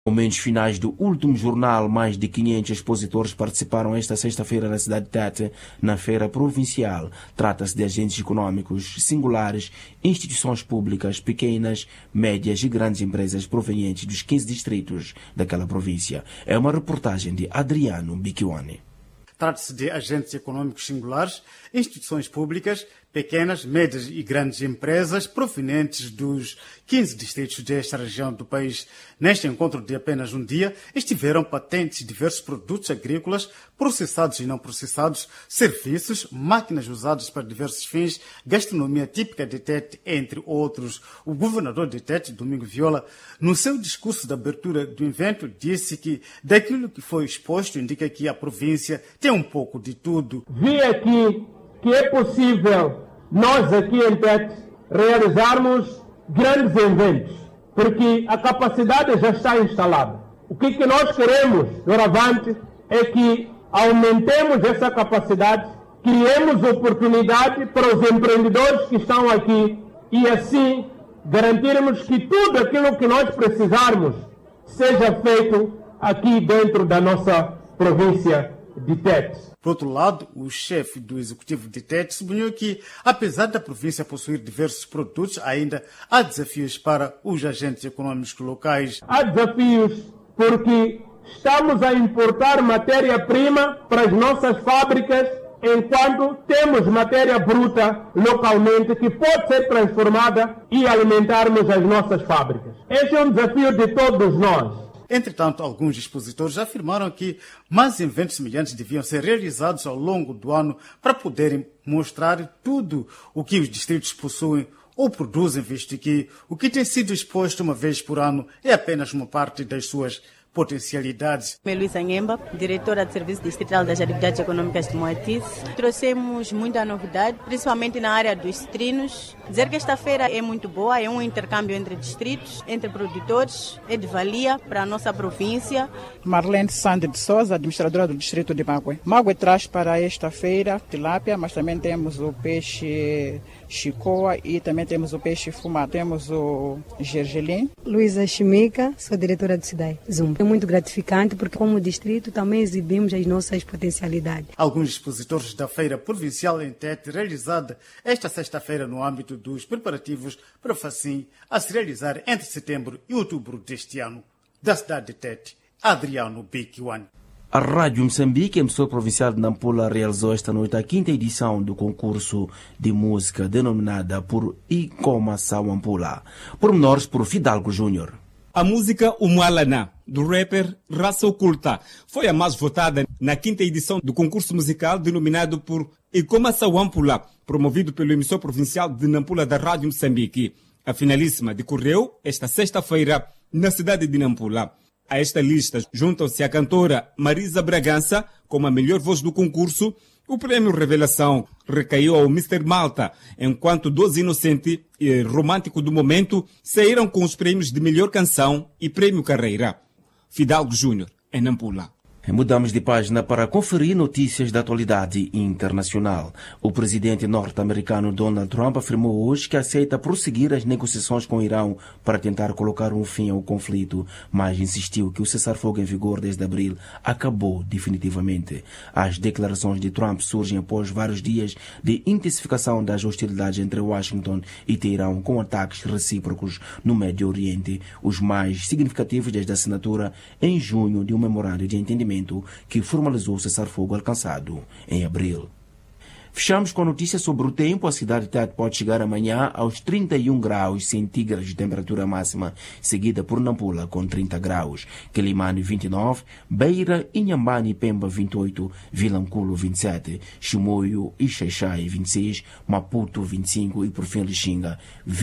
Momentos finais do último jornal, mais de 500 expositores participaram esta sexta-feira na cidade de Tete, na feira provincial. Trata-se de agentes econômicos singulares, instituições públicas, pequenas, médias e grandes empresas provenientes dos 15 distritos daquela província. É uma reportagem de Adriano Biquione. Trata-se de agentes econômicos singulares, instituições públicas, pequenas, médias e grandes empresas provenientes dos 15 distritos desta região do país. Neste encontro de apenas um dia, estiveram patentes diversos produtos agrícolas, processados e não processados, serviços, máquinas usadas para diversos fins, gastronomia típica de Tete, entre outros. O governador de Tete, Domingo Viola, no seu discurso de abertura do evento, disse que daquilo que foi exposto indica que a província tem um pouco de tudo. Vi aqui que é possível nós aqui em Tete realizarmos grandes eventos, porque a capacidade já está instalada. O que nós queremos, doravante, é que aumentemos essa capacidade, criemos oportunidade para os empreendedores que estão aqui e assim garantirmos que tudo aquilo que nós precisarmos seja feito aqui dentro da nossa província de Tete. Por outro lado, o chefe do executivo de Tete sublinhou que, apesar da província possuir diversos produtos, ainda há desafios para os agentes econômicos locais. Há desafios porque estamos a importar matéria-prima para as nossas fábricas, enquanto temos matéria bruta localmente que pode ser transformada e alimentarmos as nossas fábricas. Este é um desafio de todos nós. Entretanto, alguns expositores afirmaram que mais eventos semelhantes deviam ser realizados ao longo do ano para poderem mostrar tudo o que os distritos possuem ou produzem, visto que o que tem sido exposto uma vez por ano é apenas uma parte das suas potencialidades. Luísa Nhemba, diretora de Serviço Distrital das Atividades Econômicas de Moatize. Trouxemos muita novidade, principalmente na área dos citrinos. Dizer que esta feira é muito boa, é um intercâmbio entre distritos, entre produtores, é de valia para a nossa província. Marlene Sande de Souza, administradora do distrito de Mague. Mague traz para esta feira tilápia, mas também temos o peixe chicoa e também temos o peixe fumado. Temos o gergelim. Luísa Chimica, sou diretora do CIDAI Zumba. É muito gratificante porque como distrito também exibimos as nossas potencialidades. Alguns expositores da feira provincial em Tete, realizada esta sexta-feira no âmbito dos preparativos para o Facim, a se realizar entre setembro e outubro deste ano. Da cidade de Tete, Adriano Biquione. A Rádio Moçambique, emissora provincial de Nampula, realizou esta noite a 5ª edição do concurso de música denominada por Icoma Sawampula. Pormenores por Fidalgo Júnior. A música Umualana, do rapper Raça Oculta, foi a mais votada na 5ª edição do concurso musical denominado por Icoma Sawampula, promovido pelo emissor provincial de Nampula da Rádio Moçambique. A finalíssima decorreu esta sexta-feira na cidade de Nampula. A esta lista juntam-se a cantora Marisa Bragança como a melhor voz do concurso. O prêmio Revelação recaiu ao Mr. Malta, enquanto Doce Inocente e Romântico do Momento saíram com os prêmios de melhor canção e prêmio Carreira. Fidalgo Júnior, em Nampula. Mudamos de página para conferir notícias da atualidade internacional. O presidente norte-americano Donald Trump afirmou hoje que aceita prosseguir as negociações com o Irão para tentar colocar um fim ao conflito, mas insistiu que o cessar-fogo em vigor desde abril acabou definitivamente. As declarações de Trump surgem após vários dias de intensificação das hostilidades entre Washington e Teherão, com ataques recíprocos no Médio Oriente, os mais significativos desde a assinatura em junho de um memorando de entendimento que formalizou o cessar-fogo alcançado em abril. Fechamos com a notícia sobre o tempo. A cidade de Tete pode chegar amanhã aos 31 graus centígrados de temperatura máxima, seguida por Nampula com 30 graus, Quelimane 29, Beira, Inhambane e Pemba 28, Vilanculo 27, Chimoio e Xaixai 26, Maputo 25 e por fim Lixinga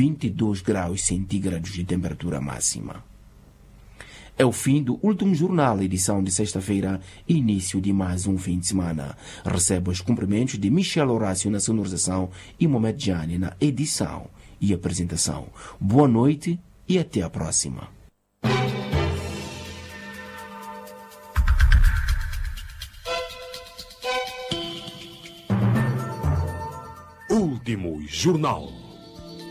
22 graus centígrados de temperatura máxima. É o fim do último jornal, edição de sexta-feira, início de mais um fim de semana. Recebo os cumprimentos de Michel Horácio na sonorização e Mohamed Jani na edição e apresentação. Boa noite e até a próxima. Último jornal.